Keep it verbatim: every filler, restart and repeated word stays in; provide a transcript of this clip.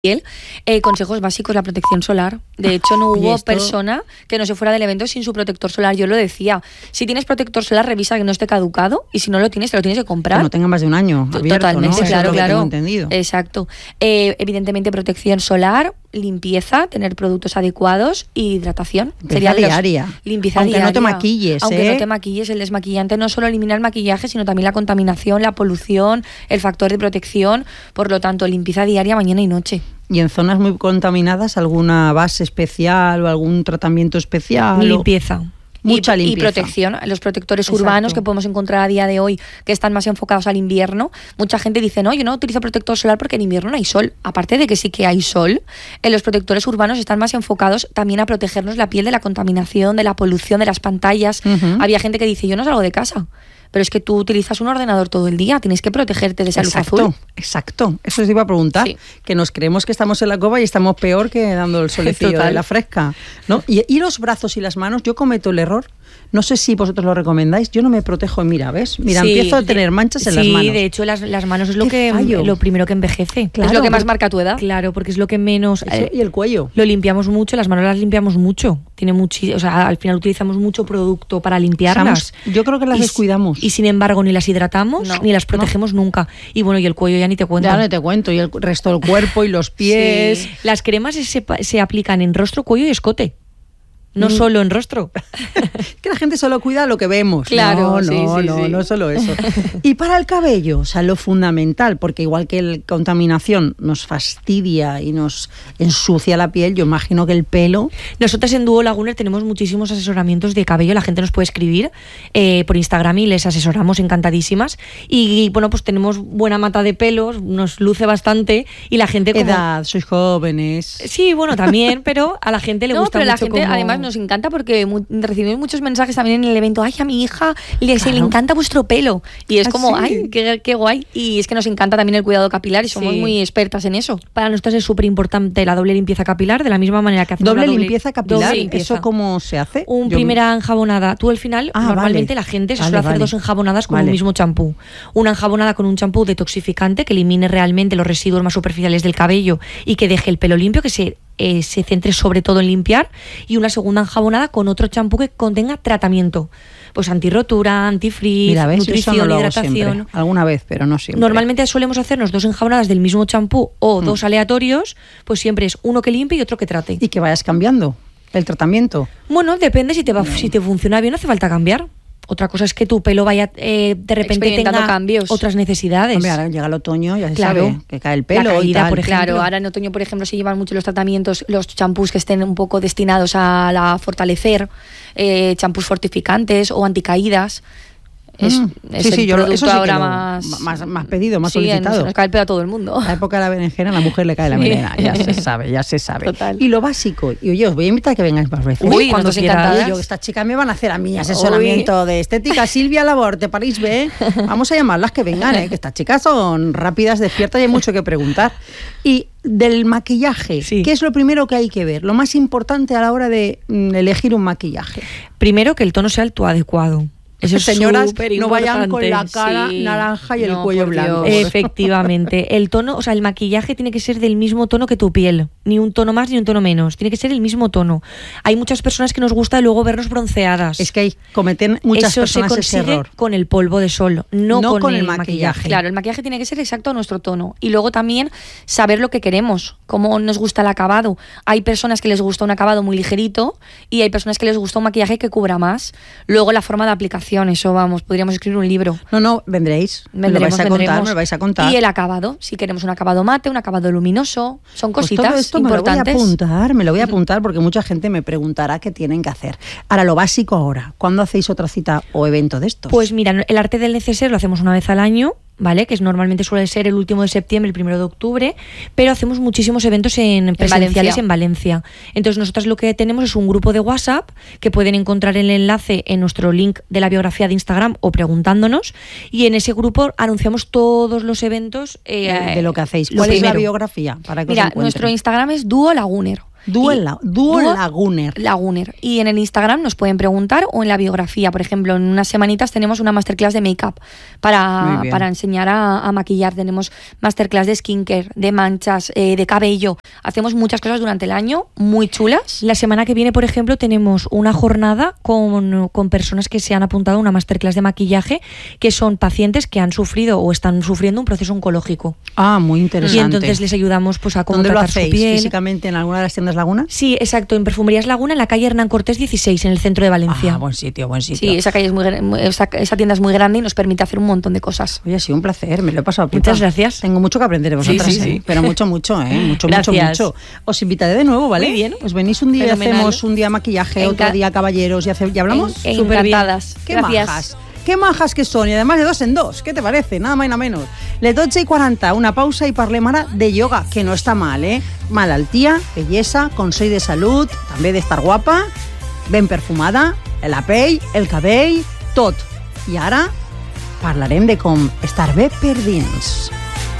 piel, eh, consejos básicos, la protección solar. De hecho, no hubo esto... persona que no se fuera del evento sin su protector solar. Yo lo decía, si tienes protector solar, revisa que no esté caducado, y si no lo tienes, te lo tienes que comprar. Que no tenga más de un año abierto, Totalmente, ¿no? claro, Eso es lo que claro. tengo entendido. Exacto. Eh, evidentemente, protección solar, limpieza, tener productos adecuados y hidratación. Limpieza Sería diaria. Los, limpieza Aunque diaria. no te maquilles, Aunque ¿eh? no te maquilles, el desmaquillante no solo elimina el maquillaje, sino también la contaminación, la polución, el factor de protección. Por lo tanto, limpieza diaria mañana y noche. ¿Y en zonas muy contaminadas alguna base especial o algún tratamiento especial? Limpieza. Mucha y, limpieza. Y protección. Los protectores Exacto. urbanos que podemos encontrar a día de hoy, que están más enfocados al invierno. Mucha gente dice, no, yo no utilizo protector solar porque en invierno no hay sol. Aparte de que sí que hay sol, en los protectores urbanos están más enfocados también a protegernos la piel de la contaminación, de la polución, de las pantallas. Uh-huh. Había gente que dice, yo no salgo de casa. Pero es que tú utilizas un ordenador todo el día, tienes que protegerte de esa luz exacto, azul. Exacto, eso os iba a preguntar, sí. Que nos creemos que estamos en la cova y estamos peor que dando el solecillo de la fresca, ¿no? Y, y los brazos y las manos, yo cometo el error, no sé si vosotros lo recomendáis, yo no me protejo, mira, ¿ves? Mira, sí, empiezo a tener manchas en sí, las manos. Sí, de hecho las, las manos es lo que fallo? lo primero que envejece. Claro, es lo que más marca tu edad. Claro, porque es lo que menos... Eh, y el cuello. Lo limpiamos mucho, las manos las limpiamos mucho. Tiene muchi, o sea, al final utilizamos mucho producto para limpiarlas. Usamos, yo creo que las y, descuidamos. Y sin embargo, ni las hidratamos, no, ni las protegemos no. nunca. Y bueno, y el cuello ya ni te cuento. Ya no te cuento, y el resto del cuerpo y los pies. Sí. Las cremas se, se aplican en rostro, cuello y escote. No mm. solo en rostro. Que la gente solo cuida lo que vemos. Claro, no, sí, no, sí, no, sí. no solo eso. Y para el cabello, o sea, lo fundamental, porque igual que la contaminación nos fastidia y nos ensucia la piel, yo imagino que el pelo... Nosotras en Duo Laguner tenemos muchísimos asesoramientos de cabello, la gente nos puede escribir eh, por Instagram y les asesoramos encantadísimas. Y, y bueno, pues tenemos buena mata de pelos, nos luce bastante y la gente... Como... Edad, sois jóvenes... Sí, bueno, también, pero a la gente le no, gusta pero mucho la gente como... además nos encanta porque mu- recibimos muchos mensajes también en el evento, ay, a mi hija le, claro. se le encanta vuestro pelo, y es ¿Ah, como, sí? ay, qué, qué guay, y es que nos encanta también el cuidado capilar y somos sí. muy expertas en eso. Para nosotros es súper importante la doble limpieza capilar, de la misma manera que hacemos ¿Doble, la doble limpieza capilar? doble limpieza. ¿Eso cómo se hace? Un Yo... primera enjabonada. Tú al final, ah, normalmente vale. la gente se vale, suele hacer vale. dos enjabonadas con vale. un mismo champú. Una enjabonada con un champú detoxificante que elimine realmente los residuos más superficiales del cabello y que deje el pelo limpio, que se Eh, se centre sobre todo en limpiar, y una segunda enjabonada con otro champú que contenga tratamiento, pues antirrotura, antifrizz, Mira, ¿ves? nutrición, Eso no lo hago hidratación. siempre. Alguna vez, pero no siempre. Normalmente solemos hacernos dos enjabonadas del mismo champú o mm. dos aleatorios, pues siempre es uno que limpie y otro que trate. Y que vayas cambiando el tratamiento. Bueno, depende, si te va, no. si te funciona bien, no hace falta cambiar. Otra cosa es que tu pelo vaya eh, de repente tenga cambios. otras necesidades. Hombre, ahora llega el otoño, ya se claro. sabe que cae el pelo la caída, y tal. por ejemplo. Claro, ahora en otoño, por ejemplo, se llevan mucho los tratamientos, los champús que estén un poco destinados a la fortalecer, eh, champús fortificantes o anticaídas. Es, mm. es sí, el sí, yo producto eso sí ahora que lo, más, más más pedido, más sí, solicitado. Se nos cae el pelo a todo el mundo. La época de la berenjena, a la mujer le cae la sí. melena, ya se sabe, ya se sabe. Total. Y lo básico, y oye, os voy a invitar a que vengáis más veces. Uy, cuando se encantadas. Yo, estas chicas me van a hacer a mí asesoramiento Uy. de estética. Silvia Labor, de París B, vamos a llamarlas que vengan, ¿eh? Que estas chicas son rápidas, despiertas y hay mucho que preguntar. Y del maquillaje, sí. ¿Qué es lo primero que hay que ver? Lo más importante a la hora de mm, elegir un maquillaje. Primero, que el tono sea el tu adecuado. Eso es señoras no vayan con la cara sí. naranja y el no, cuello blanco. Efectivamente. El tono, o sea, el maquillaje tiene que ser del mismo tono que tu piel. Ni un tono más ni un tono menos. Tiene que ser el mismo tono. Hay muchas personas que nos gusta luego vernos bronceadas. Es que hay, cometen muchas Eso personas se consigue ese error. Con el polvo de sol, no, no con, con el, el maquillaje. maquillaje. Claro, el maquillaje tiene que ser exacto a nuestro tono. Y luego también saber lo que queremos, cómo nos gusta el acabado. Hay personas que les gusta un acabado muy ligerito y hay personas que les gusta un maquillaje que cubra más. Luego la forma de aplicación, eso vamos, podríamos escribir un libro. No, no, vendréis. Vendremos, me lo vais a vendremos. contar, me lo vais a contar. Y el acabado, si queremos un acabado mate, un acabado luminoso, son cositas pues todo esto importantes. Me lo voy a apuntar, me lo voy a apuntar porque mucha gente me preguntará qué tienen que hacer. Ahora, lo básico ahora, ¿cuándo hacéis otra cita o evento de estos? Pues mira, el arte del neceser lo hacemos una vez al año, ¿vale? Que es, normalmente suele ser el último de septiembre, el primero de octubre, pero hacemos muchísimos eventos en presenciales en Valencia. en Valencia. Entonces nosotros lo que tenemos es un grupo de WhatsApp que pueden encontrar el enlace en nuestro link de la biografía de Instagram o preguntándonos, y en ese grupo anunciamos todos los eventos eh, de, de lo que hacéis. Lo ¿Cuál primero. es la biografía? Para que Mira, os nuestro Instagram es Duo Laguner. Duo, la, Duo, Duo Laguner. Laguner. Y en el Instagram nos pueden preguntar o en la biografía. Por ejemplo, en unas semanitas tenemos una masterclass de make-up para, para enseñar a, a maquillar. Tenemos masterclass de skincare, de manchas, eh, de cabello. Hacemos muchas cosas durante el año muy chulas. La semana que viene, por ejemplo, tenemos una jornada con, con personas que se han apuntado a una masterclass de maquillaje, que son pacientes que han sufrido o están sufriendo un proceso oncológico. Ah, muy interesante. Y entonces les ayudamos pues a cómo tratar su piel. ¿Dónde lo hacéis? ¿Físicamente en alguna de las tiendas Laguna? Sí, exacto, en Perfumerías Laguna, en la calle Hernán Cortés dieciséis, en el centro de Valencia. Ah, buen sitio, buen sitio. Sí, esa calle es muy esa, esa tienda es muy grande y nos permite hacer un montón de cosas. Oye, ha sido un placer, me lo he pasado pipa. Muchas gracias. Tengo mucho que aprender de vosotras, sí, sí, sí. ¿eh? Pero mucho, mucho, ¿eh? Mucho, gracias. mucho, mucho. Os invitaré de nuevo, ¿vale? Muy bien. Pues venís un día y hacemos un día maquillaje, Enca- otro día caballeros y, hace, ¿y hablamos? En, encantadas. Qué gracias. majas. Qué majas que son, y además de dos en dos. ¿Qué te parece? Nada más y nada menos. Les dotze i quaranta, una pausa i parlem ara de yoga, que no està mal, eh? Malaltia, bellesa, consell de salut, també d'estar guapa, ben perfumada, la pell, el cabell, tot. I ara parlarem de com estar bé per dins.